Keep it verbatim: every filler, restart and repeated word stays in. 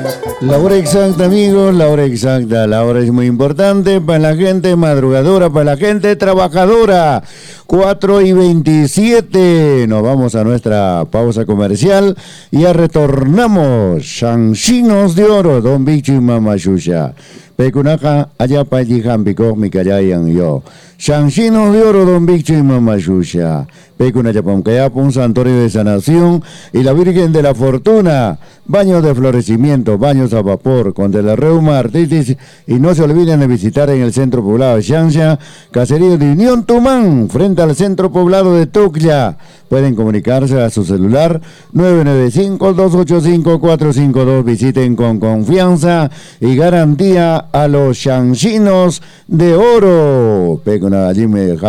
La hora exacta, amigos, la hora exacta. La hora es muy importante para la gente madrugadora, para la gente trabajadora. cuatro y veintisiete. Nos vamos a nuestra pausa comercial y ya retornamos. Shanxinos de oro, Don Bicho y Mama Shusha. Pecunaca, allá pa' Jihampico, mi callayan yo. Shanxinos de oro, Don Bicho y Mama Shusha. Pecunayapam Cayapum, Santuario de Sanación y la Virgen de la Fortuna. Baños de florecimiento, baños a vapor, contra la reuma, artritis. Y no se olviden de visitar en el centro poblado de Xanxa, caserío de Unión Tumán, frente al centro poblado de Tuclla. Pueden comunicarse a su celular nueve nueve cinco, dos ocho cinco, cuatro cinco dos. Visiten con confianza y garantía a los Shanxinos de oro. Pecuna, allí me